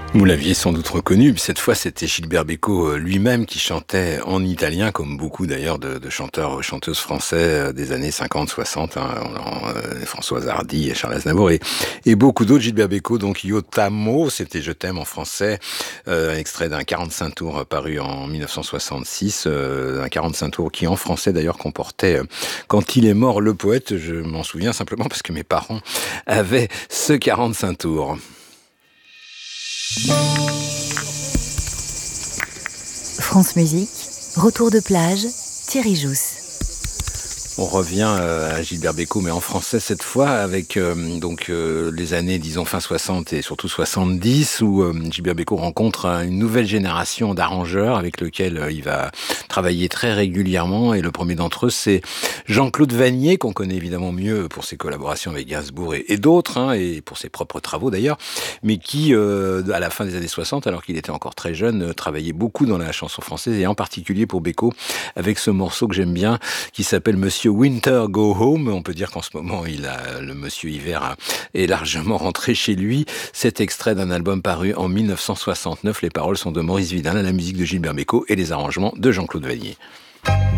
Vous l'aviez sans doute reconnu, mais cette fois c'était Gilbert Bécaud lui-même qui chantait en italien, comme beaucoup d'ailleurs de chanteurs, chanteuses français des années 50, 60, hein, Françoise Hardy et Charles Aznavour et beaucoup d'autres. Gilbert Bécaud, donc Io t'amo, c'était Je t'aime en français, un extrait d'un 45 tours paru en 1966, un 45 tours qui en français d'ailleurs comportait Quand il est mort le poète, je m'en souviens simplement parce que mes parents avaient ce 45 tours. France Musique, retour de plage, Thierry Jousse. On revient à Gilbert Bécaud, mais en français cette fois, avec les années, disons, fin 60 et surtout 70, où Gilbert Bécaud rencontre une nouvelle génération d'arrangeurs avec lequel il va travailler très régulièrement. Et le premier d'entre eux, c'est Jean-Claude Vannier, qu'on connaît évidemment mieux pour ses collaborations avec Gainsbourg et d'autres, hein, et pour ses propres travaux d'ailleurs, mais qui, à la fin des années 60, alors qu'il était encore très jeune, travaillait beaucoup dans la chanson française, et en particulier pour Bécaud, avec ce morceau que j'aime bien, qui s'appelle Monsieur Winter Go Home. On peut dire qu'en ce moment, le Monsieur Hiver est largement rentré chez lui. Cet extrait d'un album paru en 1969. Les paroles sont de Maurice Vidal, la musique de Gilbert Bécaud et les arrangements de Jean-Claude Vannier.